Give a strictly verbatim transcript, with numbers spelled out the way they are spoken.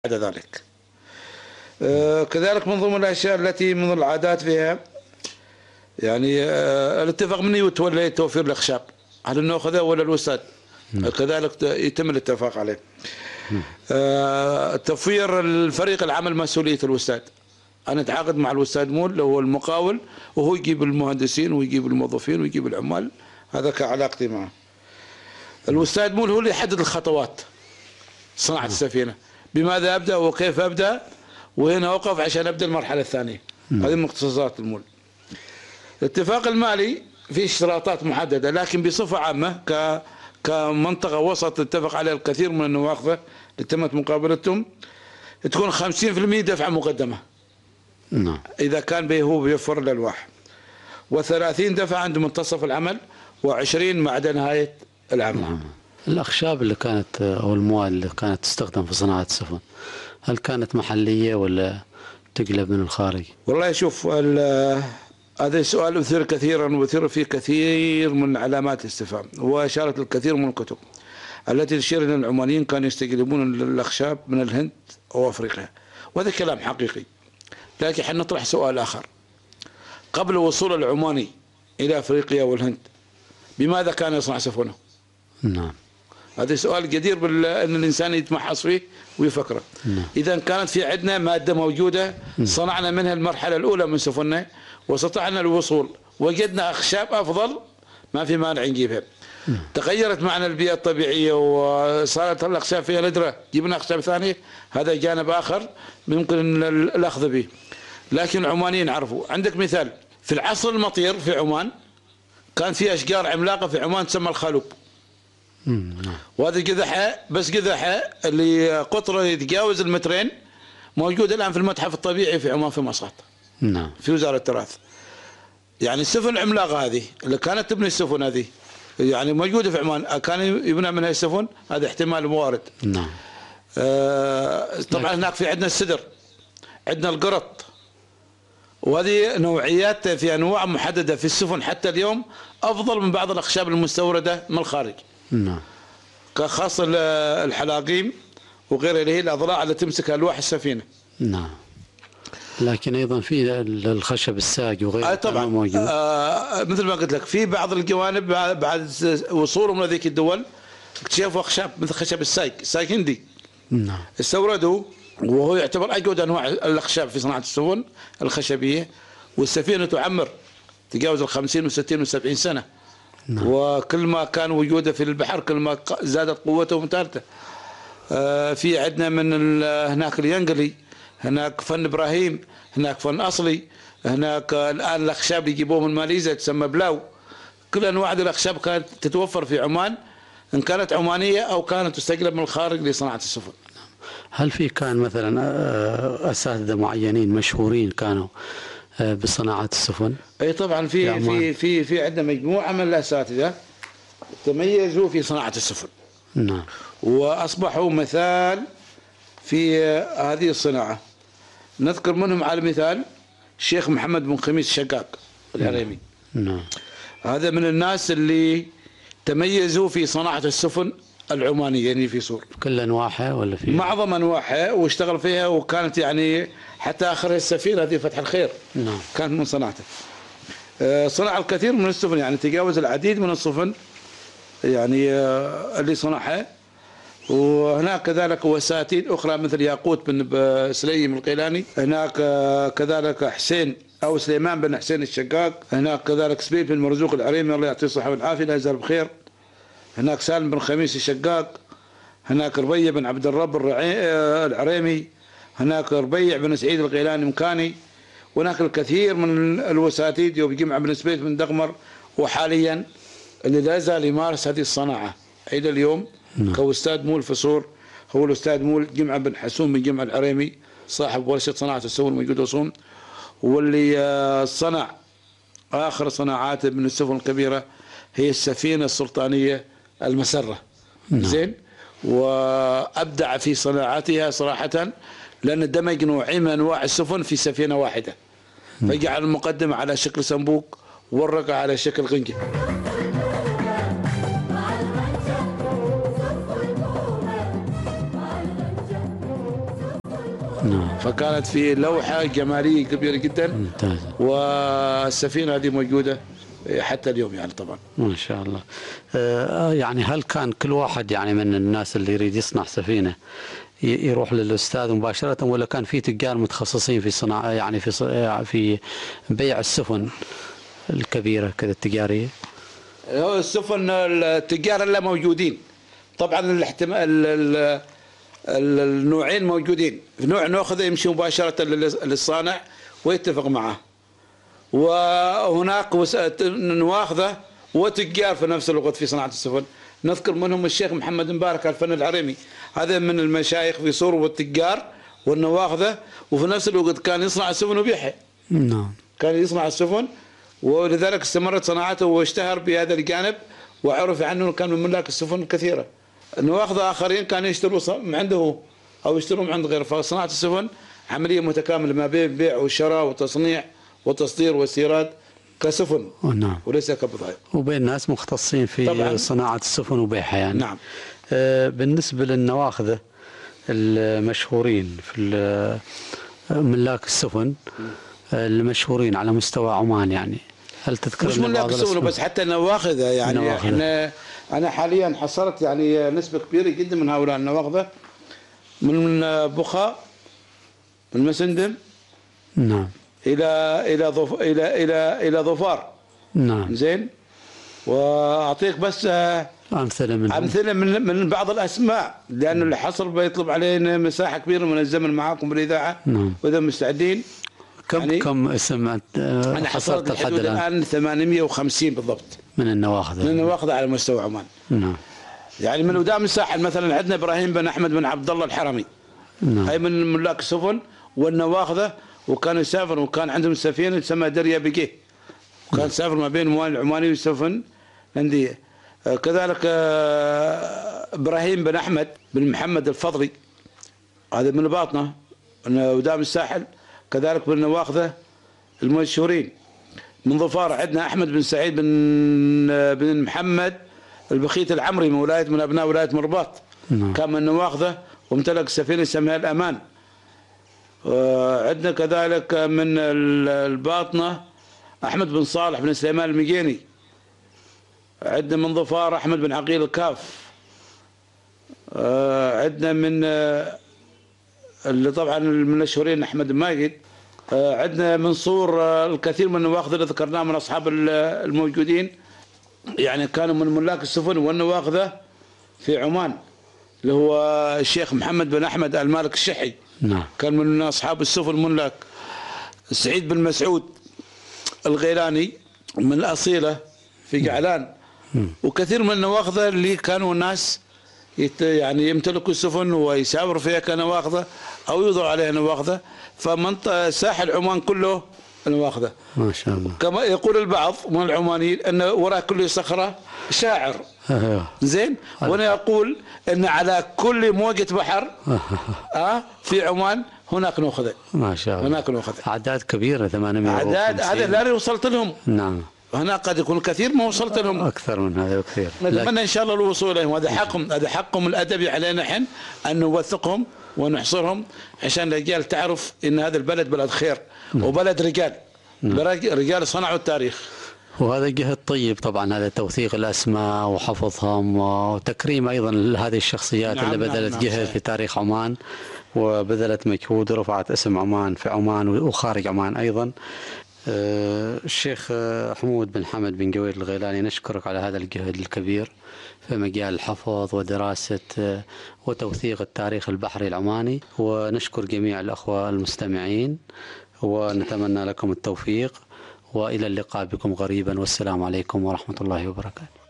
بعد ذلك. آه كذلك من ضمن الأشياء التي من العادات فيها يعني آه الاتفاق مني يتولى توفير الأخشاب، هل أنه أخذه ولا الوساد؟ كذلك يتم الاتفاق عليه. آه توفير الفريق العمل مسؤولية الوساد، أنا أتعاقد مع الوساد مول اللي هو المقاول، وهو يجيب المهندسين ويجيب الموظفين ويجيب العمال، هذا كعلاقتي معه. الوساد مول هو اللي يحدد الخطوات صناعة السفينة، بماذا أبدأ وكيف أبدأ، وهنا أوقف عشان أبدأ المرحلة الثانية. هذه من اختصاصات المول. الاتفاق المالي فيه اشتراطات محددة، لكن بصفة عامة ك كمنطقة وسط اتفق عليها الكثير من النواقضة اللي تمت مقابلتهم، تكون خمسين بالمئة دفعة مقدمة. نعم. إذا كان به هو بيوفر الألواح، وثلاثين دفعة عند منتصف العمل، وعشرين بعد نهاية العمل. نعم. الأخشاب اللي كانت أو المواد اللي كانت تستخدم في صناعة السفن، هل كانت محلية ولا تقلب من الخارج؟ والله شوف، هذا سؤال أثير كثيرا وأثير فيه كثير من علامات الاستفهام، وأشارت الكثير من الكتب التي تشير أن العمانيين كانوا يستقلبون الأخشاب من الهند أو أفريقيا، وهذا كلام حقيقي. لكن حنطرح سؤال آخر، قبل وصول العماني إلى أفريقيا والهند بماذا كان يصنع سفنه؟ نعم. هذا سؤال جدير بأن الإنسان يتمحص فيه ويفكره. نعم. إذا كانت في عندنا مادة موجودة صنعنا منها المرحلة الأولى من سفننا واستطعنا الوصول، وجدنا أخشاب أفضل، ما في مانع نجيبها. نعم. تغيرت معنا البيئة الطبيعية وصارت الأخشاب فيها ندرة، جبنا أخشاب ثانية، هذا جانب آخر ممكن الأخذ به. لكن العمانيين عرفوا. عندك مثال، في العصر المطير في عمان كان في أشجار عملاقة في عمان تسمى الخالوب. وهذا قذحة، بس قذحة اللي قطره يتجاوز المترين، موجود الآن في المتحف الطبيعي في عمان في مسقط. نعم. في وزارة التراث. يعني السفن العملاقة هذه اللي كانت تبني السفن هذه يعني موجودة في عمان، كان يبنى منها السفن، هذا احتمال وارد. نعم. آه طبعا هناك في عندنا السدر، عندنا القرط، وهذه نوعيات في أنواع محددة في السفن حتى اليوم أفضل من بعض الأخشاب المستوردة من الخارج. نعم. كخاصة الحلاقيم وغيرها اللي هي الأضلاع اللي تمسك ألواح السفينة. نعم. لكن أيضا في الخشب الساج وغيره. آه طبعا موجود. آه مثل ما قلت لك، في بعض الجوانب بعد وصولهم لذيك الدول اكتشفوا أخشاب مثل خشب الساج، ساج هندي. نعم. استوردوا، وهو يعتبر أجود أنواع الأخشاب في صناعة السفن الخشبية، والسفينة تعمر تجاوز الخمسين والستين والسبعين سنة. نعم. وكل ما كان وجوده في البحر كل ما زادت قوته ومتانته. آه في عندنا من هناك الينقلي، هناك فن ابراهيم، هناك فن اصلي، هناك الان الاخشاب اللي يجيبوه من ماليزيا تسمى بلاو. كل انواع الاخشاب كانت تتوفر في عمان، ان كانت عمانيه او كانت تستقلب من الخارج لصناعه السفن. هل في كان مثلا اساتذه معينين مشهورين كانوا بصناعة السفن؟ اي طبعا، في في في في عندنا مجموعه من الاساتذه تميزوا في صناعه السفن. نعم. واصبحوا مثال في هذه الصناعه. نذكر منهم على المثال الشيخ محمد بن خميس الشقاق العريمي. نعم. هذا من الناس اللي تميزوا في صناعه السفن العمانيه يعني في صور. كل انواعها ولا في معظم انواعها، واشتغل فيها، وكانت يعني حتى اخر السفينه هذه فتح الخير. نعم. كانت من صناعته. صنع الكثير من السفن، يعني تجاوز العديد من السفن يعني اللي صنعها. وهناك كذلك وساتين اخرى مثل ياقوت بن سليم القيلاني، هناك كذلك حسين او سليمان بن حسين الشقاق، هناك كذلك سبيل بن مرزوق العريمي الله يعطيه الصحه والعافيه لا يزال بخير، هناك سالم بن خميس الشقاق، هناك ربيع بن عبد الرب العريمي، هناك ربيع بن سعيد القيلاني مكاني، وهناك الكثير من الوساتيد وبجمع بن سبيت بن دغمر. وحاليا اللي لا يزال يمارس هذه الصناعه الى اليوم كاستاذ مول في صور هو الاستاذ مول جمعه بن حسون من جمع العريمي، صاحب ورشه صناعه السفن موجود وصون، واللي صنع اخر صناعاته من السفن الكبيره هي السفينه السلطانيه المسره. زين. وابدع في صناعتها صراحه، لان دمج نوعين من انواع السفن في سفينه واحده، فجعل المقدمه على شكل صنبوق والرقعه على شكل غنجه. نعم. فكانت في لوحة جمالية كبيرة جدا. ممتاز. والسفينة هذه موجودة حتى اليوم يعني طبعا. ما شاء الله. آه يعني هل كان كل واحد يعني من الناس اللي يريد يصنع سفينة يروح للأستاذ مباشرة، ولا كان في تجار متخصصين في صناعة يعني في في بيع السفن الكبيرة كذا التجارية؟ هو السفن التجار اللي موجودين طبعا، الاحتمال النوعين موجودين، نوع ناخذه يمشي مباشرة للصانع ويتفق معه، وهناك نواخذه وتجار في نفس الوقت في صناعة السفن. نذكر منهم الشيخ محمد مبارك الفن العريمي، هذا من المشايخ في صور والتجار والنواخذه، وفي نفس الوقت كان يصنع السفن ويبيعها. نعم. كان يصنع السفن، ولذلك استمرت صناعته واشتهر بهذا الجانب، وعرف عنه كان من ملاك السفن كثيرة. نواخذه آخرين كانوا يشتروا من عنده أو يشتروا من عند غيره. فصناعة السفن عملية متكاملة ما بين بيع وشراء وتصنيع وتصدير واستيراد كسفن. نعم. وليس كبضائع. وبين ناس مختصين في طبعاً صناعة السفن وبيعها يعني. نعم. آه بالنسبة للنواخذة المشهورين في ملاك السفن المشهورين على مستوى عمان، يعني هل تذكر مش ملاك السفن بس حتى النواخذة يعني نواخذة. احنا انا حاليا حصلت يعني نسبة كبيرة جدا من هؤلاء النواخذة، من بخاء، من مسندم. نعم. الى الى ظف... الى الى الى ظفار. نعم. زين. واعطيك بس امثله من امثله من من بعض الاسماء، لان الحصر بيطلب علينا مساحه كبيره من الزمن معاكم بالاذاعه. نعم. واذا مستعدين. كم يعني كم اسم أه انا حصلت لحد الان ثمانمئة وخمسين بالضبط من النواخذ. من النواخذ على مستوى عمان. نعم. يعني من قدام الساحل مثلا عندنا ابراهيم بن احمد بن عبد الله الحرمي. نعم. هاي من ملاك السفن والنواخذه، وكان يسافر وكان عندهم سفينه تسمى دريا بقيه، وكان يسافر ما بين الموانئ العمانيه والسفن الانديه. كذلك ابراهيم بن احمد بن محمد الفضلي، هذا من باطنه من قدام الساحل، كذلك من النواخذه المشهورين. من ظفار عندنا احمد بن سعيد بن بن محمد البخيت العمري من ولايه من ابناء ولايه مرباط. نعم. كان من النواخذه وامتلك سفينه اسمها الامان. عندنا كذلك من الباطنه احمد بن صالح بن سليمان المجيني. عندنا من ظفار احمد بن عقيل الكاف. عندنا من اللي طبعا من المشهورين احمد بن ماجد. عندنا من صور الكثير من النواخذ اللي ذكرناه من اصحاب الموجودين، يعني كانوا من ملاك السفن والنواخذه في عمان، اللي هو الشيخ محمد بن احمد المالك الشحي. نعم. كان من اصحاب السفن ملاك. سعيد بن مسعود الغيلاني من الاصيله في جعلان. وكثير من النواخذه اللي كانوا الناس يعني يمتلكوا السفن ويسافروا فيها كنواخذه او يوضعوا عليها نواخذه، فمنطقه ساحل عمان كله نواخذه. ما شاء الله. كما يقول البعض من العمانيين ان وراء كل صخره شاعر. زين. وانا اقول ان على كل موجه بحر اه في عمان هناك نوخذه. ما شاء الله. هناك نوخذه. اعداد كبيره ثمانمئة وخمسين. اعداد هذا لا وصلت لهم. نعم. هنا قد يكون كثير ما وصلت لهم. اكثر من هذا بكثير. نتمنى ان شاء الله الوصول اليهم، هذا حقهم، هذا حقهم الادبي علينا نحن ان نوثقهم ونحصرهم عشان الرجال تعرف ان هذا البلد بلد خير وبلد رجال. رجال صنعوا التاريخ. وهذا جهد طيب طبعا، هذا توثيق الاسماء وحفظهم وتكريم ايضا لهذه الشخصيات. نعم. اللي بذلت نعم. جهد نعم. في تاريخ عمان، وبذلت مجهود ورفعت اسم عمان في عمان وخارج عمان ايضا. الشيخ حمود بن حمد بن جويد الغيلاني، نشكرك على هذا الجهد الكبير في مجال الحفظ ودراسة وتوثيق التاريخ البحري العماني، ونشكر جميع الأخوة المستمعين ونتمنى لكم التوفيق، وإلى اللقاء بكم قريبا، والسلام عليكم ورحمة الله وبركاته.